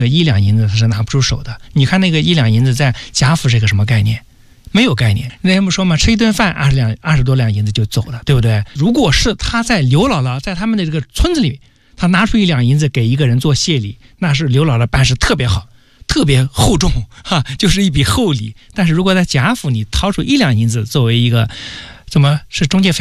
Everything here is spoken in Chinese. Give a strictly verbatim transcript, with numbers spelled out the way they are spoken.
一两银子他是拿不出手的。你看那个一两银子在贾府是个什么概念？没有概念。那天不说嘛，吃一顿饭二十两二十多两银子就走了，对不对？如果是他在刘姥姥在他们的这个村子里，他拿出一两银子给一个人做谢礼，那是刘姥姥办事特别好，特别厚重哈，就是一笔厚礼。但是如果在贾府你掏出一两银子作为一个怎么是中介费